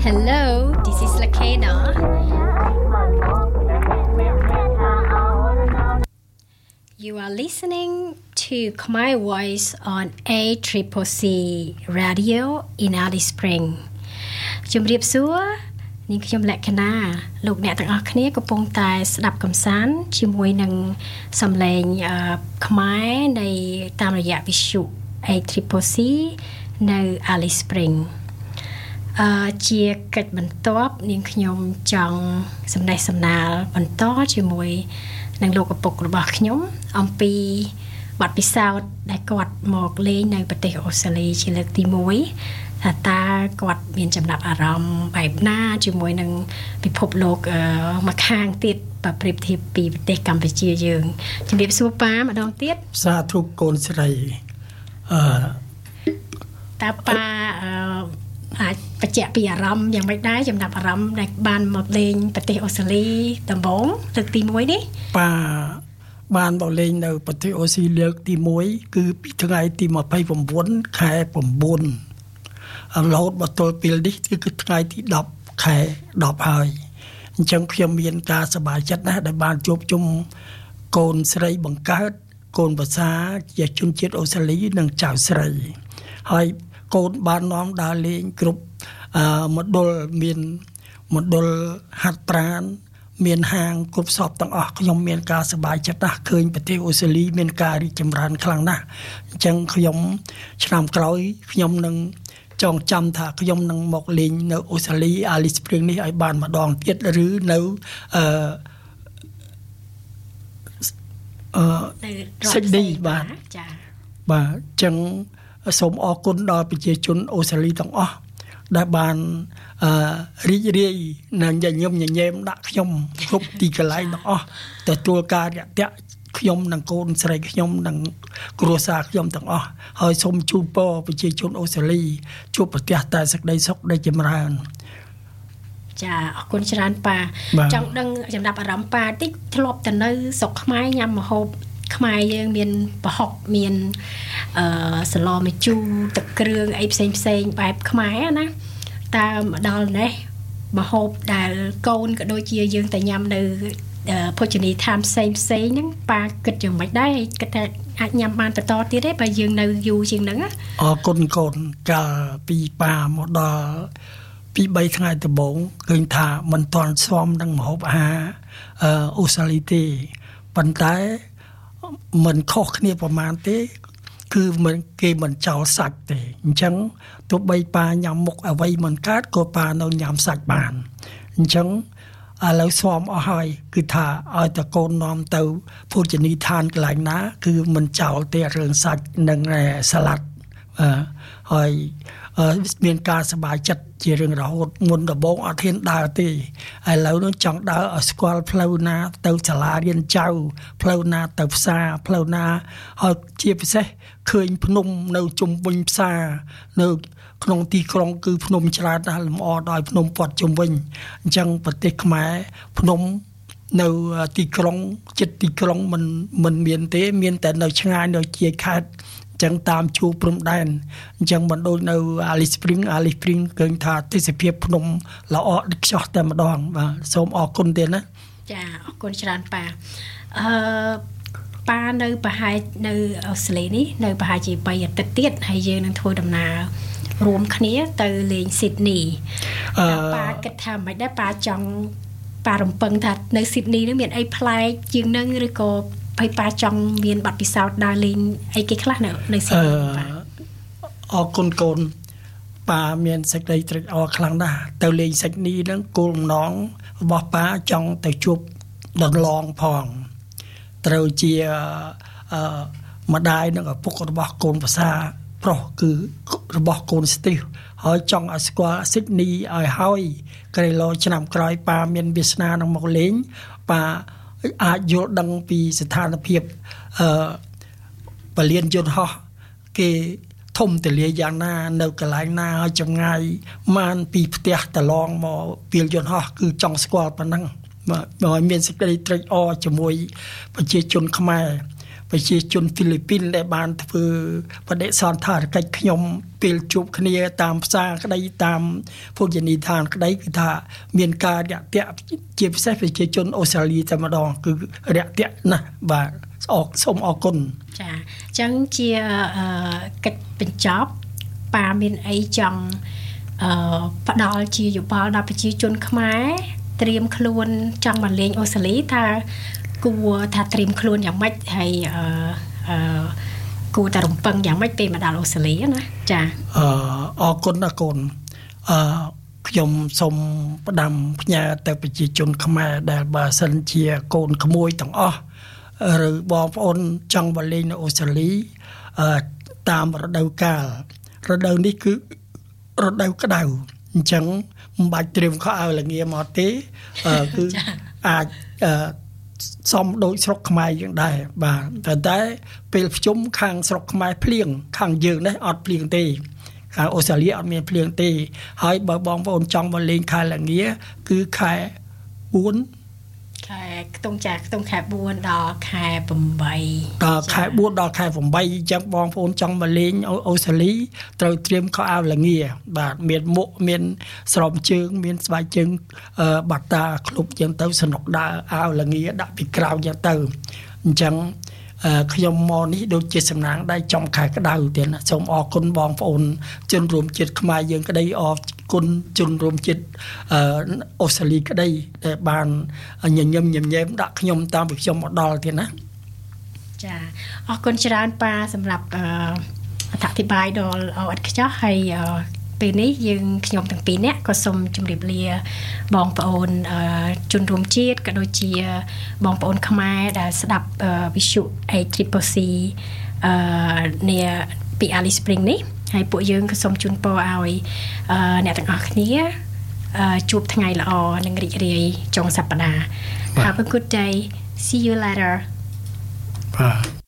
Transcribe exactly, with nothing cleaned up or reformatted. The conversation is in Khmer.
Hello, this is Lakena. You are listening to Khmer Voice on A C C C Radio in Alice Spring. ជំរាបសួរនាងខ្ញុំលក្ខណាលោកអ្នកទាំងអស់គ្នាកំពុងតែស្ដាប់កំសាន្តជាមួយនឹងសំឡេងខ្មែរនៃតាមរយៈវិទ្យុ A C C C នៅ Alice Spring អឺជាកិច្ចបន្ទាប់នាងខ្ញុំចង់សម្ដែងសម្ដាលបន្តជាមួយនឹងលោកឪពុករបស់ខ្ញុំអំពីបទពិសោធន៍ដែលគាត់មកលេងនៅប្រទេសអូស្ត្រាលីជាលើកទីមួយថាតើគាត់មានចំណាប់អារម្មណ៍បែបណាជាមួយនឹងពិភពលោកមកខាងទៀតបើប្រៀបធៀបពីប្រទេសកម្ពុជាយើងជំរាបសួរប៉ាម្ដងទៀតសាធុកូនស្រីអឺតើប៉ាអឺអាចបញ្ជាក់ពីអារម្មណ៍យ៉ាងម៉េចដែរចំណាប់អារម្មណ៍ដែលបានមកលេងប្រទេសអូស្ត្រាលីដំបូងលើកទីមួយនេះប៉ាបានមកលេងនៅប្រទេសអូស្ត្រាលីលើកទីមួយគឺពីថ្ងៃទីម្ភៃ៩ខែ៩រហូតមកទល់ពេលនេះគឺថ្ងៃទីដប់ខែដប់ហើយអញ្ចឹងខ្ញុំមានការសប្បាយចិត្តណាស់ដែលបានជួបជុំកូនស្រីបង្កើតកូនប្រសាជាជនជាតិអូស្ត្រាលីនិងចៅស្រីហើយកូនបាននាំដើរលេងគ្រប់អឺមណ្ឌលមានមណ្ឌលហាត់ប្រាណមានហាងគ្រប់សពទាំងអស់ខ្ញុំមានការសប្បាយចិត្តណាស់ឃើញប្រទេសអូស្ត្រាលីមានការរីកចម្រើនខ្លាំងណាស់អញ្ចឹងខ្ញុំឆ្នាំក្រោយខ្ញុំនឹងចងចាំថាខ្ញុំនឹងមកលេងនៅអូស្ត្រាលី Alice Spring នេះឲ្យបានម្ដងទៀតឬនៅអឺអឺសិដនីបាទចា៎បាទអញ្ចឹងសូមអរគុណដល់ប្រជាជនអូស្ត្រាលីទាំងអស់ដែលបានអឺរីករាយនិងញញឹមញញែមដាក់ខ្ញុំគ្រប់ទីកន្លែងទាំងអស់ទទួលការរាក់ទាក់ខ្ញុំនិងកូនស្រីខ្ញុំនិងគ្រួសារខ្ញុំទាំងអស់ហើយសូមជូនពរប្រជាជនអូស្ត្រាលីជួបប្រទះតែសេចក្តីសុខដែលចម្រើនចាអរគុណច្រើនប៉ាចង់ដឹងចំណាប់អារម្មណ៍ប៉ាតិចធ្លាប់ទៅនៅស្រុកខ្មែរញ៉ាំម្ហូបខ្មែរយើងមានប្រហុកមានអឺសឡម្ជូរទឹកគ្រឿងអីផ្សេងផ្សេងបែបខ្មែរណាតើមកដល់នេះម្ហូបដែលកូនក៏ដូចជាយើងតែញ៉ាំនៅភោជនីយដ្ឋានផ្សេងផ្សេងហ្នឹងប៉ាគិតយ៉ាងម៉េចដែរគិតថាអាចញ៉ាំបានបន្តទៀតទេបើយើងនៅយូរជាងហ្នឹងអរគុណកូនកាលពីប៉ាមកដល់ពីបីថ្ងៃដំបូងឃើញថាមិនទាន់ស្មនឹងម្ហូបអាហារអូស្ត្រាលីទេប៉ុន្តែមិនខុសគ្នាប្រមាណទេគឺមិនគេមិនចោលសាច់ទេអញ្ចឹងទោះបីប៉ាញ៉ាំមុខអ្វីមិនកើតក៏ប៉ានៅញ៉ាំសាច់បានអញ្ចឹងឥឡូវស្មអស់ហើយគឺថាឲ្យតកូននាំទៅភោជនីយដ្ឋានកន្លែងណាគឺមិនចោលទេរឿងសាច់និងសាឡាត់អឺហើយមានការសប្បាយចិត្តជារឿងរហូតមុនដំបូងអត់ហ៊ានដើរទេឥឡូវនោះចង់ដើរឲ្យស្គាល់ផ្លូវណាទៅសាលារៀនចៅផ្លូវណាទៅផ្សារផ្លូវណាហើយជាពិសេសឃើញភ្នំនៅជុំវិញផ្សារនៅក្នុងទីក្រុងគឺភ្នំច្រើនណាស់លម្អដោយភ្នំព័ទ្ធជុំវិញអញ្ចឹងប្រទេសខ្មែរភ្នំនៅទីក្រុងចិត្តទីក្រុងមិនមិនមានទេមានតែនៅឆ្ងាយនៅជាខេត្តអញ្ចឹងតាមជួរព្រំដែនអញ្ចឹងមិនដូចនៅ Alice Spring Alice Spring ឃើញថាទេសភាពភ្នំល្អឥតខ្ចោះតែម្ដងបាទសូមអរគុណទៀតណាចាអរគុណច្រើនប៉ាអឺប៉ានៅប្រហែលនៅអូស្ត្រាលីនេះនៅប្រហែលជាបីអាទិត្យទៀតហើយយើងនឹងធ្វើដំណើររួមគ្នាទៅលេងស៊ីដនីអឺប៉ាគិតថាមិនដែរប៉ាចង់ប៉ารំពឹងថានៅស៊ីដនីនឹងមានអីប្លែកជាងនឹងឬក៏ហើយប៉ាចង់មានបទពិសោធន៍ដើរលេងអីគេខ្លះនៅនៅស៊ីដនីប៉ាអរគុណកូនប៉ាមានសេចក្តីត្រេកអរខ្លាំងណាស់ទៅលេងស៊ីដនីនឹងគោលបំណងរបស់ប៉ាចង់ទៅជួបដន្លងផងត្រូវជាអឺម្ដាយនិងឪពុករបស់កូនប្រសាប្រុសគឺរបស់កូនស្ទីវហើយចង់ឲ្យស្គាល់ស៊ីដនីឲ្យហើយក្រៃឡូឆ្នាំក្រោយប៉ាមានវាសនានឹងមកលេងប៉ាអាចយល់ដឹងពីស្ថានភាពអឺពលានយន្តហោះគេធំទលាយ៉ាងណានៅកន្លែងណាហើយចម្ងាយបានពីផ្ទះតឡងមកពីលយន្តហោះគឺចង់ស្គាល់ប៉ុណ្ណឹង បាទមានសេចក្តីត្រេកអរជាមួយប្រជាជនខ្មែរបប្រជាជនហ្វីលីពីនដែលបានធ្វើបដិសណ្ឋារកិច្ចខ្ញុំពេលជួបគ្នាតាមផ្សារក្តីតាមភោជនីយដ្ឋានក្តីគឺថាមានការរាក់ទាក់ជាពិសេសប្រជាជនអូស្ត្រាលីតែម្ដងគឺរាក់ទាក់ណាស់បាទអរសូមអរគុណចាអញ្ចឹងជាកិច្ចបញ្ចប់ប៉ាមានអីចង់អឺផ្ដល់ជាយោបល់ដល់ប្រជាជនខ្មែរត្រៀមខ្លួនចង់មកលេងអូស្ត្រាលីថាគួរថាត្រៀមខ្លួនយ៉ាងម៉េចហើយអឺអឺគួរតែរំពឹងយ៉ាងម៉េចពេលមកដល់អូស្ត្រាលីណាចាអឺអរគុណណាកូនអឺខ្ញុំសូមផ្ដាំផ្ញើទៅប្រជាជនខ្មែរដែលបើសិនជាកូនក្មួយទាំងអស់ឬបងប្អូនចង់មកលេងនៅអូស្ត្រាលីអឺតាមរដូវកាលរដូវនេះគឺរដូវក្តៅអញ្ចឹងមិនបាច់ត្រៀមខោអាវល្ងាមកទេអឺគឺអាចអឺសំដូចស្រុកខ្មែរយើងដែរបាទតែតែពេលភ្ជុំខាងស្រុកខ្មែរភ្លៀងខាងយើងនេះអត់ភ្លៀងទេខាងអូស្ត្រាលីអត់មានភ្លៀងទេហើយបើបងប្អូនចង់មកលេងខែល្ងាគឺខែបួនខែខ្ទង់ចាខ្ទង់ខែបួនដល់ខែប្រាំបីដល់ខែបួនដល់ខែប្រាំបីអញ្ចឹងបងប្អូនចង់មកលេងអូស្ត្រាលីត្រូវត្រៀមខោអាវល្ងាបាទមានមុខមានស្រោមជើងមានស្បែកជើងបាត់តាក្លុបចឹងទៅសនុកដើរអាវល្ងាដាក់ពីក្រៅចឹងទៅអញ្ចឹងខ្ញុំមកនេះដូចជាសំណាងដែរចំខែក្តៅទៀតណាសូមអរគុណបងប្អូនជនរួមជាតិខ្មែរយើងក្តីអរគុណជនរួមជាតិអូស្ត្រាលីក្តីដែលបានញញឹមញញែមដាក់ខ្ញុំតាមពីខ្ញុំមកដល់ទៀតណាចាអរគុណច្រើនប៉ាសម្រាប់អធិប្បាយដល់អត់ខ្ចោះហើយពេលនេះយើងខ្ញុំទាំងពីរនាក់ក៏សូមជម្រាបលាបងប្អូនជនរួមជាតិក៏ដូចជាបងប្អូនខ្មែរដែលស្ដាប់វិទ្យុ A Triple C អឺនេះពី Alice Spring នេះហើយពួកយើងក៏សូមជូនពរឲ្យអ្នកទាំងអស់គ្នាជួបថ្ងៃល្អនិងរីករាយចុងសប្តាហ៍ Have a good day. See you later. Bye.